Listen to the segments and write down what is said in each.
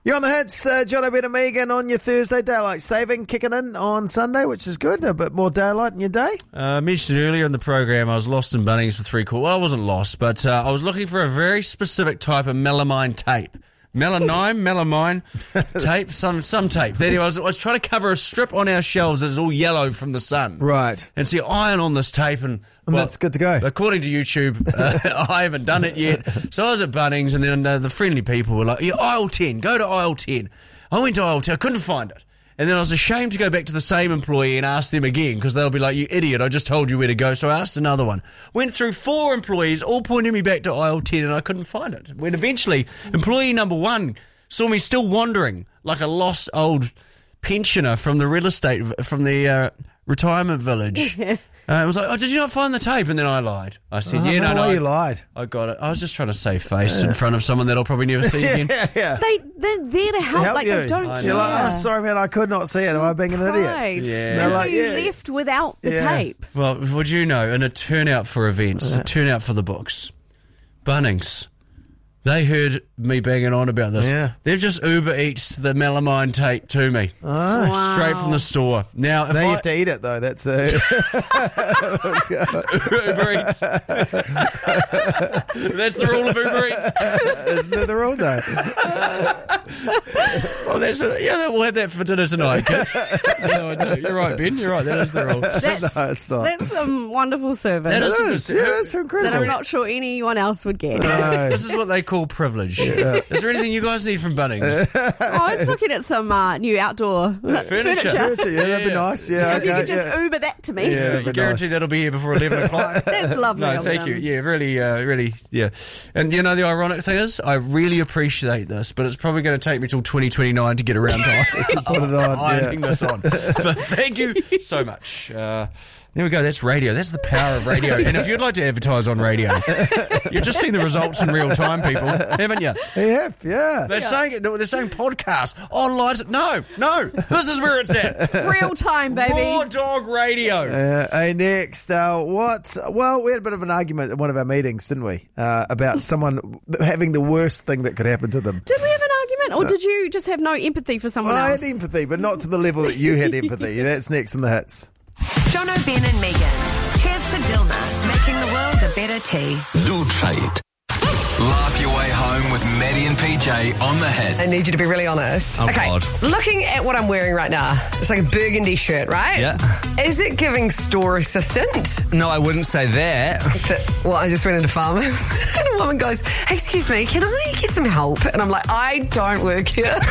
You're on the hits, John O'Brien and Megan on your Thursday. Daylight saving kicking in on Sunday, which is good. A bit more daylight in your day. I mentioned earlier in the program I was lost in Bunnings for 3 quarters. Well, I wasn't lost, but I was looking for a very specific type of melamine tape. Melamine tape, some tape. Anyway, I was trying to cover a strip on our shelves that's all yellow from the sun. Right. And see, iron on this tape and that's good to go. According to YouTube, I haven't done it yet. So I was at Bunnings and then the friendly people were like, yeah, aisle 10, go to aisle 10. I went to aisle 10, I couldn't find it. And then I was ashamed to go back to the same employee and ask them again because they'll be like, you idiot, I just told you where to go. So I asked another one. Went through 4 employees, all pointing me back to aisle 10 and I couldn't find it. When eventually, employee number 1 saw me still wandering like a lost old pensioner from the retirement village. It was like, oh, did you not find the tape? And then I lied. I said, no, you lied. I got it. I was just trying to save face in front of someone that I'll probably never see again. Yeah. They're there to help. Like, you. they don't care. You're like, oh, sorry, man, I could not see it. Am I being an idiot? Yeah. And so you left without the tape. Well, would you know, in a turnout for events, a turnout for the books, Bunnings, they heard me banging on about this. Yeah. They've just Uber Eats the melamine tape to me. Oh. Wow. Straight from the store. Now, you have to eat it, though. That's Uber Eats. That's the rule of Uber Eats. Isn't that the rule, though? Well, we'll have that for dinner tonight, kids. No, I do. You're right, Ben. You're right. That is the rule. No, it's not. That's some wonderful service. That is. Yeah, it's incredible. That I'm not sure anyone else would get. No. This is what they call privilege. Yeah. Is there anything you guys need from Bunnings? I was looking at some new outdoor furniture. Yeah, that'd be nice. Yeah, if you could just Uber that to me. Yeah, you guarantee that'll be here before 11 o'clock. That's lovely. No, thank you. Yeah, really, yeah. And you know, the ironic thing is, I really appreciate this, but it's probably going to take me till 2029 to get around to put it on, ironing this on. But thank you so much. There we go. That's radio. That's the power of radio. And if you'd like to advertise on radio, you've just seen the results in real time, people, haven't you? Yeah. They're saying it. They're saying podcast online. No. This is where it's at. Real time, baby. Raw dog radio. Hey, next, what? Well, we had a bit of an argument at one of our meetings, didn't we? About someone having the worst thing that could happen to them. Did we have an argument, or did you just have no empathy for someone else? I had empathy, but not to the level that you had empathy. That's next in the hits. John O'Brien and Megan. Cheers to Dilmah, making the world a better tea. Lutrate. Laugh your way home with Maddie and PJ on the hits. I need you to be really honest. Oh, okay, God. Looking at what I'm wearing right now, it's like a burgundy shirt, right? Yeah. Is it giving store assistant? No, I wouldn't say that. Well, I just went into Farmers and a woman goes, hey, excuse me, can I get some help? And I'm like, I don't work here. But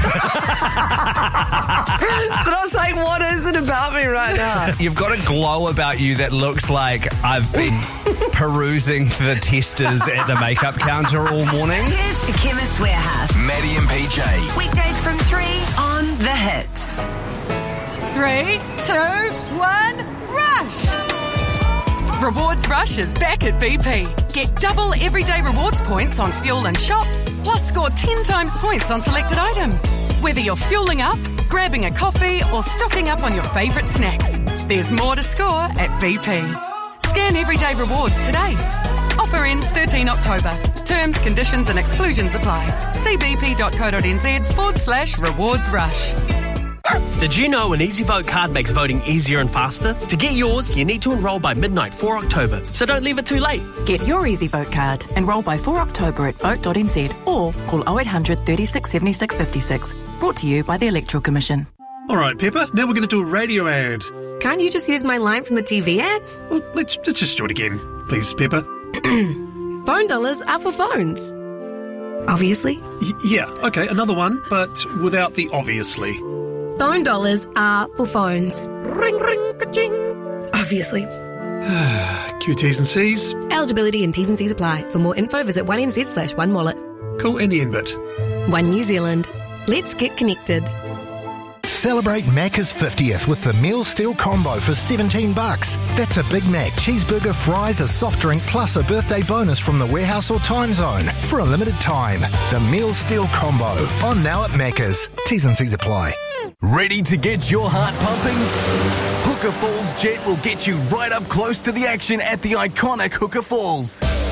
I was like, what is it about me right now? You've got a glow about you that looks like I've been perusing the testers at the makeup counter all morning. Cheers to Chemist Warehouse. Maddie and PJ. Weekdays from 3 on the hits. 3, 2, 1, rush! Rewards Rush is back at BP. Get double everyday rewards points on fuel and shop, plus score 10 times points on selected items. Whether you're fueling up, grabbing a coffee, or stocking up on your favourite snacks, there's more to score at BP. Scan everyday rewards today. Offer ends 13 October. Terms, conditions and exclusions apply. See bp.co.nz/rewards rush. Did you know an EasyVote card makes voting easier and faster? To get yours, you need to enrol by midnight 4 October, so don't leave it too late. Get your EasyVote card. Enrol by 4 October at vote.nz or call 0800 36 76 56. Brought to you by the Electoral Commission. All right, Pepper, now we're going to do a radio ad. Can't you just use my line from the TV ad? Well, let's just do it again. Please, Pepper. Phone dollars are for phones. Obviously. Yeah, okay, another one, but without the obviously. Phone dollars are for phones. Ring, ring, ka-ching. Obviously. Q's and C's. Eligibility and T's and C's apply. For more info, visit 1NZ/OneWallet. Cool, and the end bit. One New Zealand. Let's get connected. Celebrate Macca's 50th with the Meal Steel Combo for $17. That's a Big Mac, cheeseburger, fries, a soft drink, plus a birthday bonus from the Warehouse or Time Zone for a limited time. The Meal Steel Combo. On now at Macca's. T's and C's apply. Ready to get your heart pumping? Hooker Falls Jet will get you right up close to the action at the iconic Hooker Falls.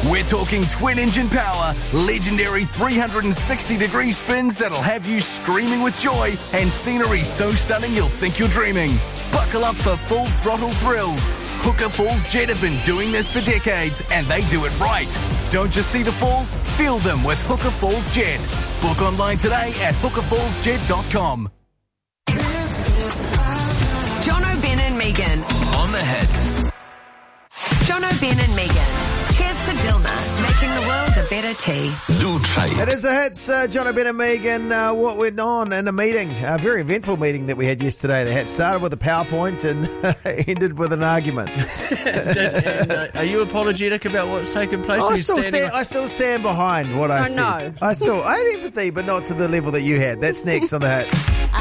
We're talking twin-engine power, legendary 360-degree spins that'll have you screaming with joy, and scenery so stunning you'll think you're dreaming. Buckle up for full throttle thrills. Hooker Falls Jet have been doing this for decades, and they do it right. Don't just see the falls, feel them with Hooker Falls Jet. Book online today at hookerfallsjet.com. Jono, Ben and Megan. On the hits. Jono, Ben and Megan. Cheers to Dilma, making the world a better tea. It is the hits, Jono, Ben and Megan. What went on in a meeting, a very eventful meeting that we had yesterday. The hat started with a PowerPoint and ended with an argument. Are you apologetic about what's taken place? I still stand behind what I said. No. I had empathy, but not to the level that you had. That's next on the hits.